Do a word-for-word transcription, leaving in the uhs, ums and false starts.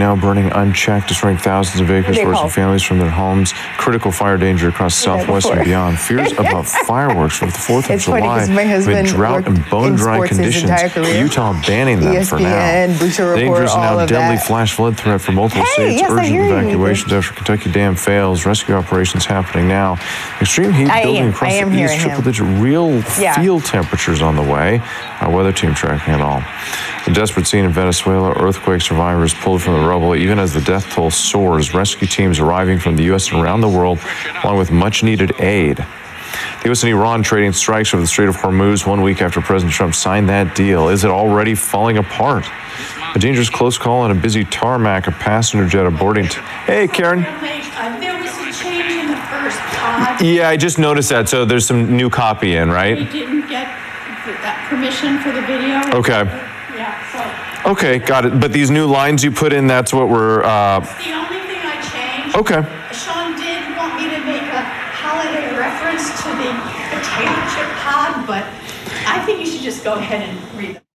now burning unchecked, destroying thousands of acres, forcing families from their homes. Critical fire danger across Southwest and beyond. Fears about fireworks for the fourth of it's July amid drought and bone-dry conditions. Utah banning them E S P N, for now. Boucher Dangerous Report, now, all of deadly that. flash flood threat for multiple Hey, states. yes, I Urgent hear you. evacuations after Kentucky Dam fails. Rescue operations happening now. Extreme heat I building am- across I am the east. hearing him. Triple-digit real Yeah. field temperatures on the way. Our weather team tracking it all. A desperate scene in Venezuela. Earthquake survivors pulled from the rubble. Even as the death toll soars, rescue teams arriving from the U S and around the world, along with much-needed aid. The U S and Iran trading strikes over the Strait of Hormuz one week after President Trump signed that deal. Is it already falling apart? A dangerous close call on a busy tarmac, a passenger jet aborting. T- hey, Karen. Uh, there was a change in the first pod. Yeah, I just noticed that. So there's some new copy in, right? We didn't get th- that permission for the video. Okay. Yeah, so Okay, got it. But these new lines you put in, that's what we're... Uh, it's the only thing I changed. okay. Sean did want me to make a holiday reference to the potato chip pod, but I think you should just go ahead and read it.